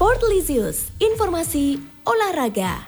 Sportlisius, informasi olahraga.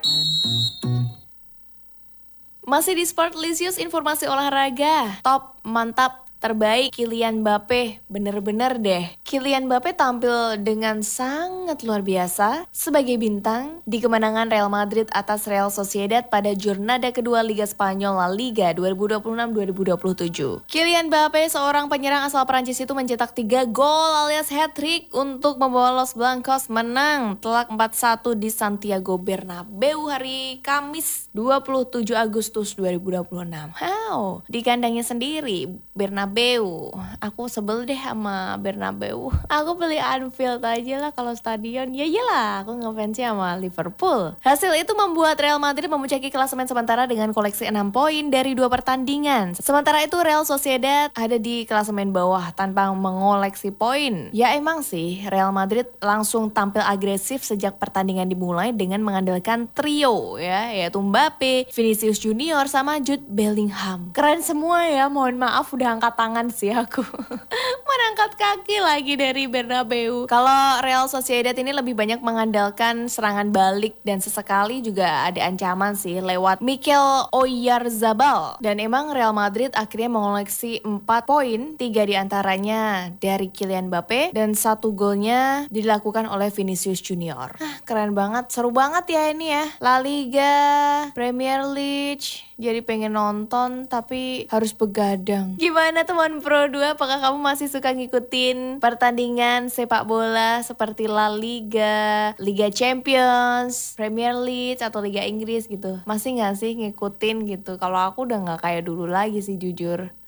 Masih di Sportlisius, informasi olahraga. Top, mantap, terbaik Kylian Mbappe, bener-bener deh. Kylian Mbappe tampil dengan sangat luar biasa sebagai bintang di kemenangan Real Madrid atas Real Sociedad pada jornada kedua Liga Spanyol La Liga 2026-2027. Kylian Mbappe, seorang penyerang asal Prancis itu mencetak 3 gol alias hat-trick untuk membawa Los Blancos menang telak 4-1 di Santiago Bernabeu hari Kamis 27 Agustus 2026. Wow, di kandangnya sendiri, Bernabeu. Aku sebel deh sama Bernabeu. Aku beli Anfield aja lah kalau stadion. Ya iyalah, aku ngefansnya sama Liverpool. Hasil itu membuat Real Madrid memuncaki klasemen sementara dengan koleksi 6 poin dari 2 pertandingan. Sementara itu Real Sociedad ada di klasemen bawah tanpa mengoleksi poin. Ya emang sih, Real Madrid langsung tampil agresif sejak pertandingan dimulai dengan mengandalkan trio ya, yaitu Mbappe, Vinicius Junior sama Jude Bellingham. Keren semua ya, mohon maaf udah angkat tangan sih aku. Menangkat kaki lagi dari Bernabeu. Kalau Real Sociedad ini lebih banyak mengandalkan serangan balik dan sesekali juga ada ancaman sih lewat Mikel Oyarzabal. Dan emang Real Madrid akhirnya mengoleksi 4 poin, 3 diantaranya dari Kylian Mbappe dan 1 golnya dilakukan oleh Vinicius Junior. Keren banget, seru banget ya ini ya. La Liga, Premier League, jadi pengen nonton tapi harus begadang. Gimana teman Pro 2, apakah kamu masih suka ngikutin pertandingan sepak bola seperti La Liga, Liga Champions, Premier League atau Liga Inggris gitu? Masih gak sih ngikutin gitu? Kalau aku udah gak kayak dulu lagi sih jujur.